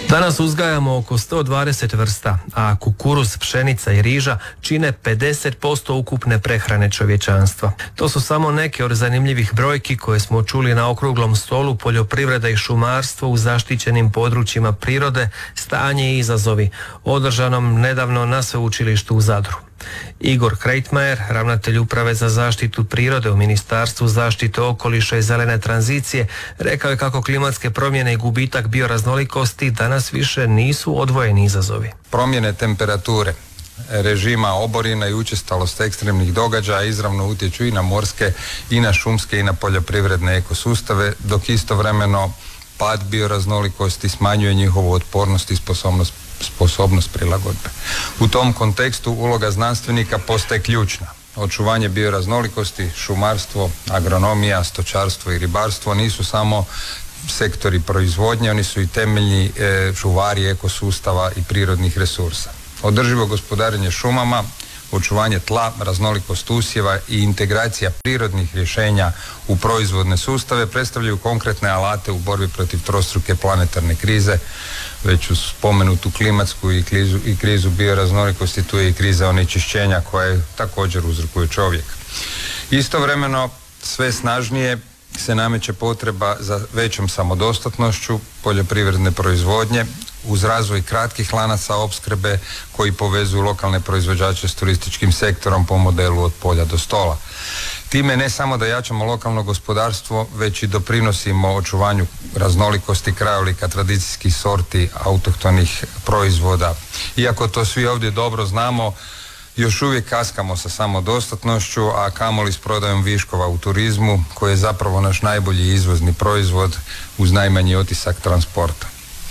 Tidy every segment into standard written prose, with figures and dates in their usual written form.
Danas uzgajamo oko 120 vrsta, a kukuruz, pšenica i riža čine 50% ukupne prehrane čovječanstva. To su samo neke od zanimljivih brojki koje smo čuli na okruglom stolu Poljoprivreda i šumarstvo u zaštićenim područjima prirode, stanje i izazovi, održanom nedavno na Sveučilištu u Zadru. Igor Krejtmajer, ravnatelj Uprave za zaštitu prirode u Ministarstvu zaštite okoliša i zelene tranzicije, rekao je kako klimatske promjene i gubitak bioraznolikosti danas više nisu odvojeni izazovi. Promjene temperature, režima oborina i učestalost ekstremnih događaja izravno utječu i na morske, i na šumske, i na poljoprivredne ekosustave, dok istovremeno pad bioraznolikosti smanjuje njihovu otpornost i sposobnost prilagodbe. U tom kontekstu uloga znanstvenika postaje ključna. Očuvanje bioraznolikosti, šumarstvo, agronomija, stočarstvo i ribarstvo nisu samo sektori proizvodnje, oni su i temeljni čuvari ekosustava i prirodnih resursa. Održivo gospodarenje šumama, očuvanje tla, raznolikost usjeva i integracija prirodnih rješenja u proizvodne sustave predstavljaju konkretne alate u borbi protiv trostruke planetarne krize. Već uz spomenutu klimatsku i krizu bioraznolikosti, tu je i kriza onečišćenja koje također uzrokuje čovjek. Istovremeno sve snažnije se nameće potreba za većom samodostatnošću poljoprivredne proizvodnje uz razvoj kratkih lanaca opskrbe koji povezuju lokalne proizvođače s turističkim sektorom po modelu od polja do stola. Time ne samo da jačamo lokalno gospodarstvo, već i doprinosimo očuvanju raznolikosti krajolika, tradicijskih sorti, autohtonih proizvoda. Iako to svi ovdje dobro znamo, još uvijek kaskamo sa samodostatnošću, a kamoli s prodajom viškova u turizmu, koji je zapravo naš najbolji izvozni proizvod uz najmanji otisak transporta.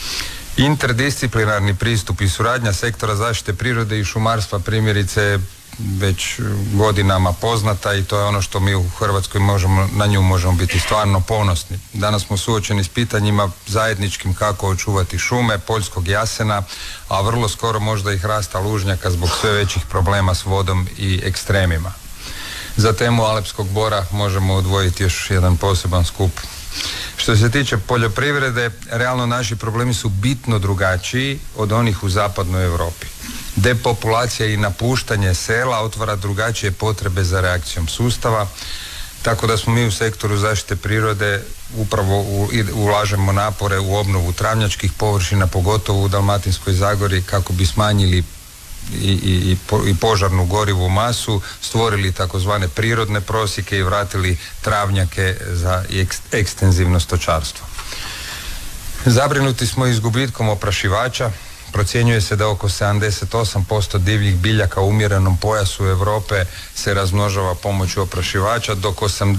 Interdisciplinarni pristup i suradnja sektora zaštite prirode i šumarstva primjerice već godinama poznata i to je ono što mi u Hrvatskoj na nju možemo biti stvarno ponosni. Danas smo suočeni s pitanjima zajedničkim kako očuvati šume, poljskog jasena, a vrlo skoro možda i hrasta lužnjaka zbog sve većih problema s vodom i ekstremima. Za temu alepskog bora možemo odvojiti još jedan poseban skup. Što se tiče poljoprivrede, realno naši problemi su bitno drugačiji od onih u zapadnoj Europi. Depopulacija i napuštanje sela otvara drugačije potrebe za reakcijom sustava, tako da smo mi u sektoru zaštite prirode upravo ulažemo napore u obnovu travnjačkih površina, pogotovo u Dalmatinskoj Zagori, kako bi smanjili i požarnu gorivu masu, stvorili takozvane prirodne prosjeke i vratili travnjake za ekstenzivno stočarstvo. Zabrinuti smo i s gubitkom oprašivača. Procjenjuje se da oko 78% divljih biljaka u umjerenom pojasu Europe se razmnožava pomoću oprašivača, dok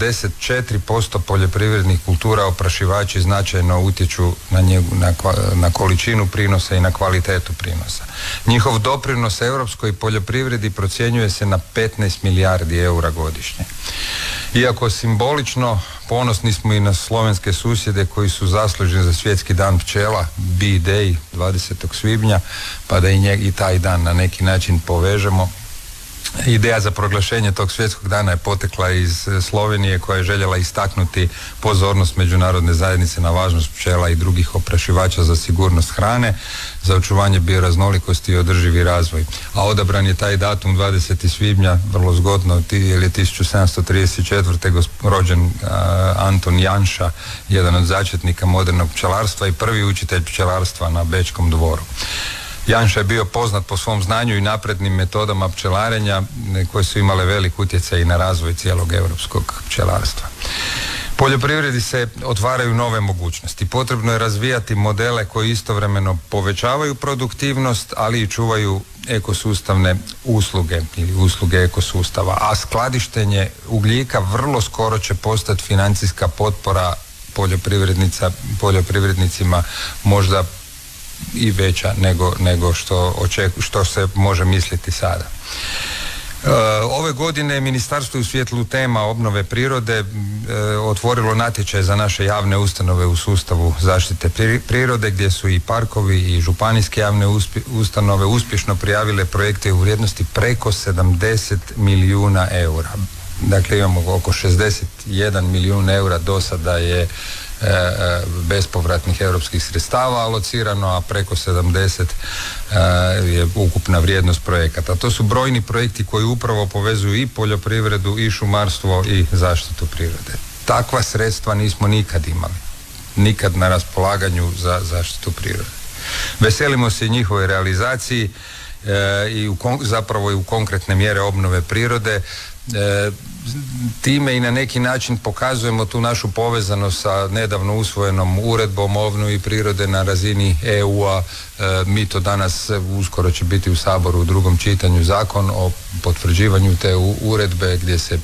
84% poljoprivrednih kultura oprašivači značajno utječu na količinu prinosa i na kvalitetu prinosa. Njihov doprinos europskoj poljoprivredi procjenjuje se na 15 milijardi eura godišnje. Iako simbolično, ponosni smo i na slovenske susjede koji su zaslužni za svjetski dan pčela, Bee Day, 20. svibnja, pa da i taj dan na neki način povežemo. Ideja za proglašenje tog svjetskog dana je potekla iz Slovenije, koja je željela istaknuti pozornost međunarodne zajednice na važnost pčela i drugih oprašivača za sigurnost hrane, za očuvanje bioraznolikosti i održivi razvoj. A odabran je taj datum 20. svibnja, vrlo zgodno, jer je 1734. rođen Anton Janša, jedan od začetnika modernog pčelarstva i prvi učitelj pčelarstva na Bečkom dvoru. Janša je bio poznat po svom znanju i naprednim metodama pčelarenja koje su imale velik utjecaj na razvoj cijelog europskog pčelarstva. Poljoprivredi se otvaraju nove mogućnosti. Potrebno je razvijati modele koji istovremeno povećavaju produktivnost, ali i čuvaju ekosustavne usluge ili usluge ekosustava. A skladištenje ugljika vrlo skoro će postati financijska potpora poljoprivrednicima, možda i veća nego što se može misliti sada. Ove godine Ministarstvo u svjetlu tema obnove prirode otvorilo natječaj za naše javne ustanove u sustavu zaštite prirode, gdje su i parkovi i županijske javne ustanove uspješno prijavile projekte u vrijednosti preko 70 milijuna eura. Dakle, imamo oko 61 milijun eura do sada je bespovratnih europskih sredstava alocirano, a preko 70 je ukupna vrijednost projekata. To su brojni projekti koji upravo povezuju i poljoprivredu i šumarstvo i zaštitu prirode. Takva sredstva nismo nikad imali. Nikad na raspolaganju za zaštitu prirode. Veselimo se njihovoj realizaciji i zapravo i u konkretne mjere obnove prirode. Time i na neki način pokazujemo tu našu povezanost sa nedavno usvojenom uredbom o obnovi prirode na razini EU-a. Mi to danas, uskoro će biti u Saboru u drugom čitanju zakon o potvrđivanju te uredbe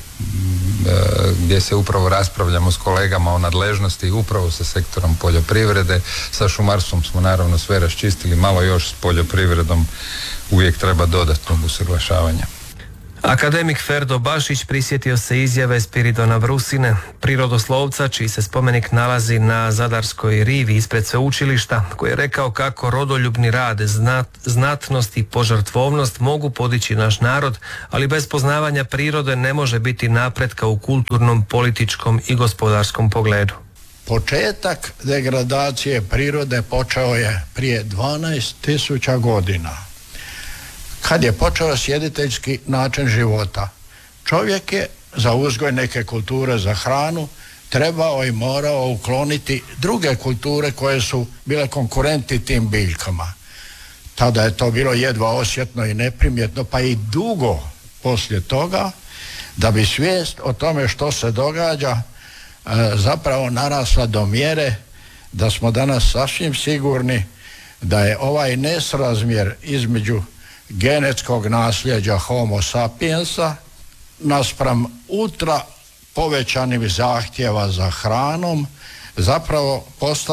gdje se upravo raspravljamo s kolegama o nadležnosti upravo sa sektorom poljoprivrede. Sa šumarstvom smo naravno sve raščistili, malo još s poljoprivredom uvijek treba dodatnog usuglašavanja. Akademik Ferdo Bašić prisjetio se izjave Spiridona Vrusine, prirodoslovca čiji se spomenik nalazi na Zadarskoj rivi ispred sveučilišta, koji je rekao kako rodoljubni rad, znatnost i požrtvovnost mogu podići naš narod, ali bez poznavanja prirode ne može biti napretka u kulturnom, političkom i gospodarskom pogledu. Početak degradacije prirode počeo je prije 12.000 godina. Kad je počeo sjediteljski način života. Čovjek je za uzgoj neke kulture za hranu trebao i morao ukloniti druge kulture koje su bile konkurenti tim biljkama. Tada je to bilo jedva osjetno i neprimjetno, pa i dugo poslije toga, da bi svijest o tome što se događa zapravo narasla do mjere da smo danas sasvim sigurni da je ovaj nesrazmjer između genetskog nasljeđa Homo sapiensa naspram ultra povećanih zahtjeva za hranom zapravo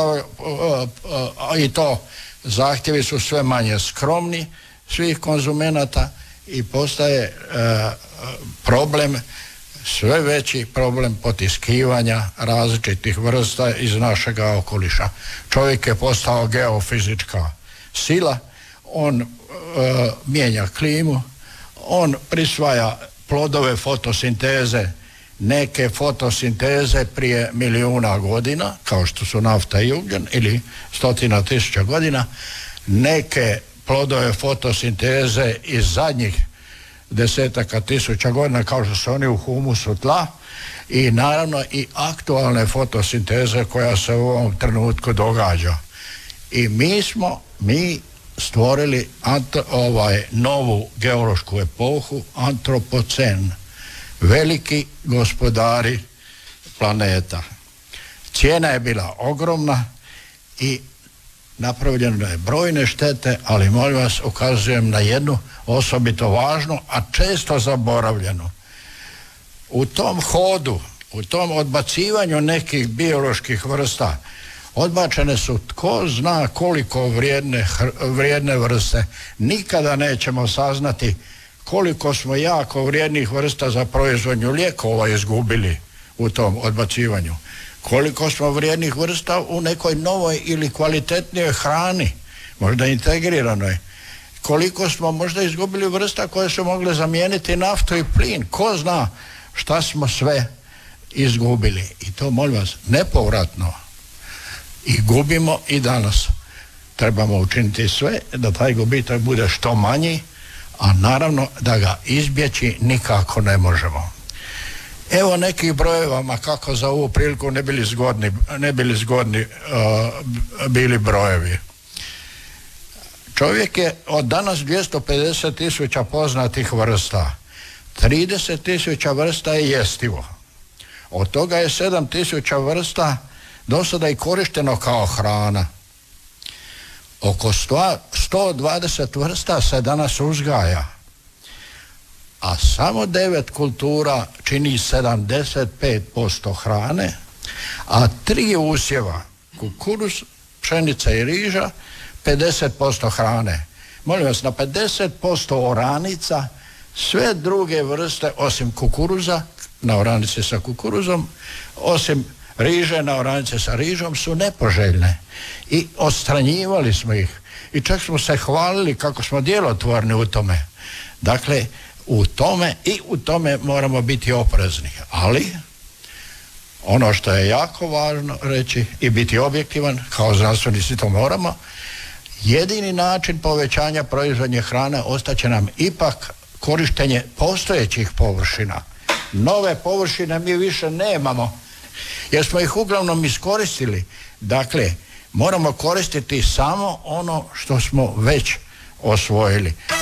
i to zahtjevi su sve manje skromni svih konzumenata i postaje problem, sve veći problem potiskivanja različitih vrsta iz našega okoliša. Čovjek je postao geofizička sila, on mijenja klimu, on prisvaja plodove fotosinteze, neke fotosinteze prije milijuna godina, kao što su nafta i ugljen, ili 100.000 godina, neke plodove fotosinteze iz zadnjih 10.000 godina, kao što su oni u humusu tla, i naravno i aktualne fotosinteze koja se u ovom trenutku događa. I mi stvorili novu geološku epohu, antropocen, veliki gospodari planeta. Cijena je bila ogromna i napravljeno je brojne štete, ali molim vas ukazujem na jednu osobito važnu, a često zaboravljenu. U tom hodu, u tom odbacivanju nekih bioloških vrsta odbačene su tko zna koliko vrijedne vrste. Nikada nećemo saznati koliko smo jako vrijednih vrsta za proizvodnju lijekova izgubili u tom odbacivanju. Koliko smo vrijednih vrsta u nekoj novoj ili kvalitetnijoj hrani, možda integriranoj. Koliko smo možda izgubili vrsta koje su mogle zamijeniti naftu i plin. Ko zna šta smo sve izgubili. I to, molim vas, nepovratno. I gubimo i danas. Trebamo učiniti sve da taj gubitak bude što manji, a naravno da ga izbjeći nikako ne možemo. Evo nekih brojeva, kako za ovu priliku ne bili zgodni bili brojevi. Čovjek je od danas 250.000 poznatih vrsta. 30.000 vrsta je jestivo. Od toga je 7.000 vrsta do sada i korišteno kao hrana. Oko 120 vrsta se danas uzgaja, a samo 9 kultura čini 75% hrane, a 3 usjeva, kukuruz, pšenica i riža, 50% hrane. Molim vas, na 50% oranica sve druge vrste osim kukuruza, na oranice sa kukuruzom, osim riže na oranice sa rižom su nepoželjne i odstranjivali smo ih i čak smo se hvalili kako smo djelotvorni u tome. Dakle, u tome moramo biti oprezni, ali ono što je jako važno reći i biti objektivan, kao znanstvenici to moramo, jedini način povećanja proizvodnje hrane ostaće nam ipak korištenje postojećih površina. Nove površine mi više nemamo, jer smo ih uglavnom iskoristili. Dakle, moramo koristiti samo ono što smo već osvojili.